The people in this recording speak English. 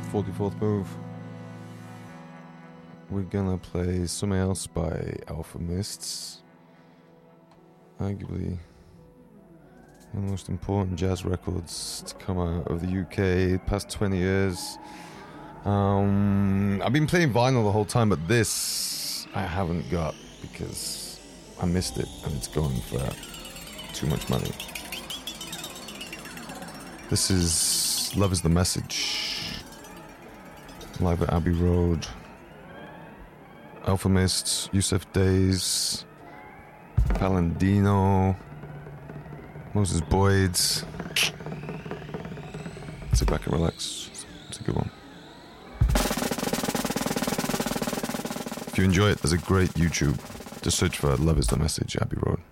44th move. We're gonna play Something Else by Alpha Mists. Arguably one of the most important jazz records to come out of the UK past 20 years. I've been playing vinyl the whole time, but this I haven't got because I missed it and it's going for too much money. This is Love Is The Message, live at Abbey Road. Alpha Mist, Yusuf Days, Palandino, Moses Boyd. Sit back and relax. It's a good one. If you enjoy it, there's a great YouTube. Just search for Love Is The Message, Abbey Road.